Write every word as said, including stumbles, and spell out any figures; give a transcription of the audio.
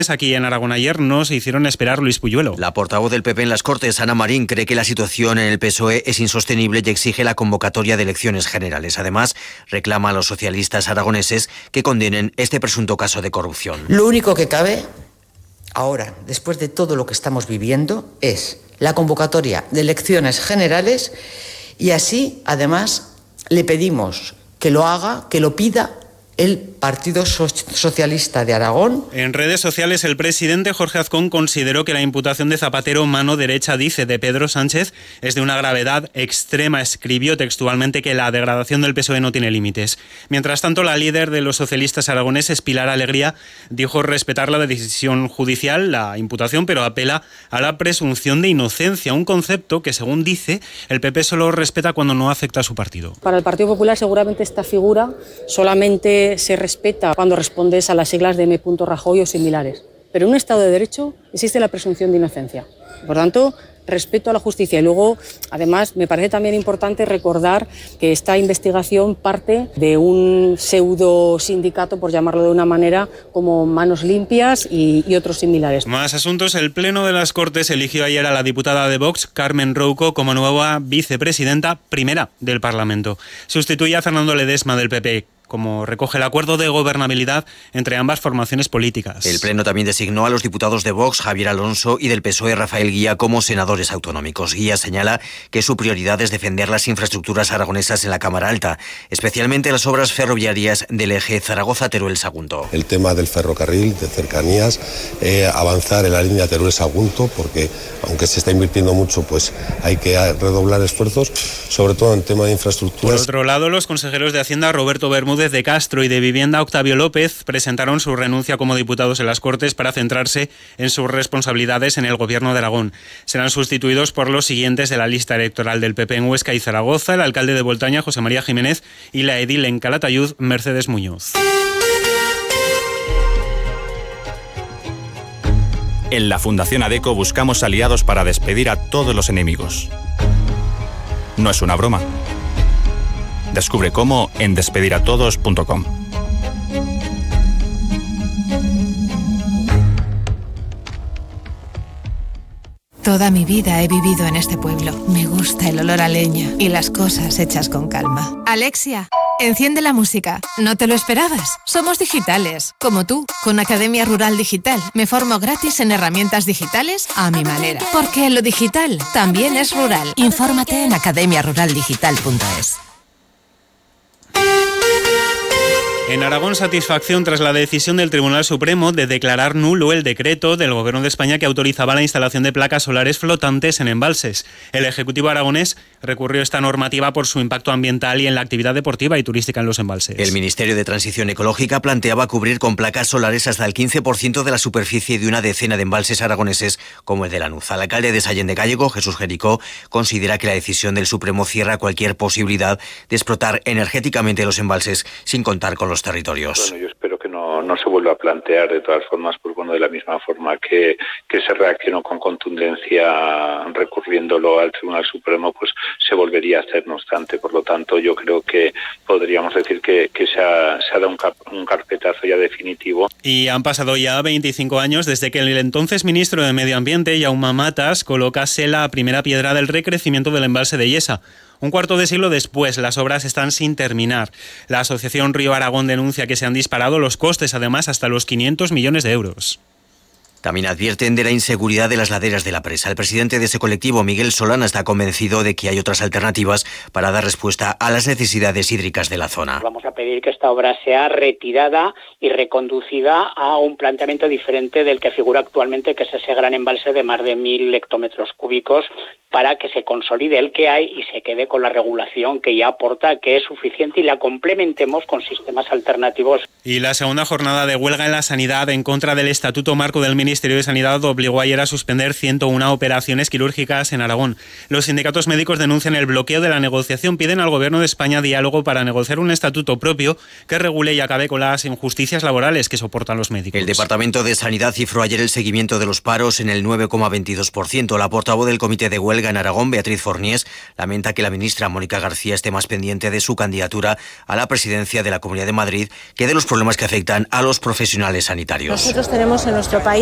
Aquí en Aragón ayer no se hicieron esperar Luis Puyuelo. La portavoz del P P en las Cortes, Ana Marín, cree que la situación en el P S O E es insostenible y exige la convocatoria de elecciones generales. Además, reclama a los socialistas aragoneses que condenen este presunto caso de corrupción. Lo único que cabe ahora, después de todo lo que estamos viviendo, es la convocatoria de elecciones generales y así, además, le pedimos que lo haga, que lo pida el Partido Socialista de Aragón. En redes sociales, el presidente Jorge Azcón consideró que la imputación de Zapatero, mano derecha, dice, de Pedro Sánchez, es de una gravedad extrema. Escribió textualmente que la degradación del P S O E no tiene límites. Mientras tanto, la líder de los socialistas aragoneses, Pilar Alegría, dijo respetar la decisión judicial, la imputación, pero apela a la presunción de inocencia, un concepto que, según dice, el P P solo respeta cuando no afecta a su partido. Para el Partido Popular, seguramente esta figura solamente se respeta cuando respondes a las siglas de M. Rajoy o similares. Pero en un Estado de Derecho existe la presunción de inocencia. Por tanto, respeto a la justicia. Y luego, además, me parece también importante recordar que esta investigación parte de un pseudo sindicato, por llamarlo de una manera, como Manos Limpias y, y otros similares. Más asuntos. El Pleno de las Cortes eligió ayer a la diputada de Vox, Carmen Rouco, como nueva vicepresidenta primera del Parlamento. Sustituye a Fernando Ledesma del P P, como recoge el acuerdo de gobernabilidad entre ambas formaciones políticas. El Pleno también designó a los diputados de Vox, Javier Alonso, y del P S O E, Rafael Guía, como senadores autonómicos. Guía señala que su prioridad es defender las infraestructuras aragonesas en la Cámara Alta, especialmente las obras ferroviarias del eje Zaragoza-Teruel-Sagunto. El tema del ferrocarril, de cercanías, eh, avanzar en la línea Teruel-Sagunto, porque aunque se está invirtiendo mucho, pues hay que redoblar esfuerzos, sobre todo en tema de infraestructuras. Por otro lado, los consejeros de Hacienda, Roberto Bermúdez de Castro, y de Vivienda, Octavio López, presentaron su renuncia como diputados en las Cortes para centrarse en sus responsabilidades en el Gobierno de Aragón. Serán sustituidos por los siguientes de la lista electoral del P P en Huesca y Zaragoza: el alcalde de Voltaña, José María Jiménez, y la edil en Calatayud, Mercedes Muñoz. En la Fundación ADECO buscamos aliados para despedir a todos los enemigos. No es una broma. Descubre cómo en despediratodos punto com. Toda mi vida he vivido en este pueblo. Me gusta el olor a leña y las cosas hechas con calma. Alexia, enciende la música. ¿No te lo esperabas? Somos digitales, como tú. Con Academia Rural Digital me formo gratis en herramientas digitales a mi manera. Porque lo digital también es rural. Infórmate en academia rural digital punto es. En Aragón, satisfacción tras la decisión del Tribunal Supremo de declarar nulo el decreto del Gobierno de España que autorizaba la instalación de placas solares flotantes en embalses. El Ejecutivo aragonés recurrió esta normativa por su impacto ambiental y en la actividad deportiva y turística en los embalses. El Ministerio de Transición Ecológica planteaba cubrir con placas solares hasta el quince por ciento de la superficie de una decena de embalses aragoneses como el de Lanuz. El alcalde de Sallén de Gállego, Jesús Jericó, considera que la decisión del Supremo cierra cualquier posibilidad de explotar energéticamente los embalses sin contar con los territorios. Bueno, yo espero que no, no se vuelva a plantear. De todas formas, pues bueno, de la misma forma que, que se reaccionó con contundencia recurriéndolo al Tribunal Supremo, pues se volvería a hacer, no obstante. Por lo tanto, yo creo que podríamos decir que, que se, ha, se ha dado un, cap, un carpetazo ya definitivo. Y han pasado ya veinticinco años desde que el entonces ministro de Medio Ambiente, Jaume Matas, colocase la primera piedra del recrecimiento del embalse de Yesa. Un cuarto de siglo después, las obras están sin terminar. La Asociación Río Aragón denuncia que se han disparado los costes, además, hasta los quinientos millones de euros. También advierten de la inseguridad de las laderas de la Presa. El presidente de ese colectivo, Miguel Solana, está convencido de que hay otras alternativas para dar respuesta a las necesidades hídricas de la zona. Vamos a pedir que esta obra sea retirada y reconducida a un planteamiento diferente del que figura actualmente, que es ese gran embalse de más de mil hectómetros cúbicos, para que se consolide el que hay y se quede con la regulación que ya aporta, que es suficiente, y la complementemos con sistemas alternativos. Y la segunda jornada de huelga en la sanidad en contra del Estatuto Marco del Ministro Ministerio de Sanidad obligó ayer a suspender ciento una operaciones quirúrgicas en Aragón. Los sindicatos médicos denuncian el bloqueo de la negociación. Piden al Gobierno de España diálogo para negociar un estatuto propio que regule y acabe con las injusticias laborales que soportan los médicos. El Departamento de Sanidad cifró ayer el seguimiento de los paros en el nueve coma veintidós por ciento. La portavoz del Comité de Huelga en Aragón, Beatriz Forniés, lamenta que la ministra Mónica García esté más pendiente de su candidatura a la presidencia de la Comunidad de Madrid que de los problemas que afectan a los profesionales sanitarios. Nosotros tenemos en nuestro país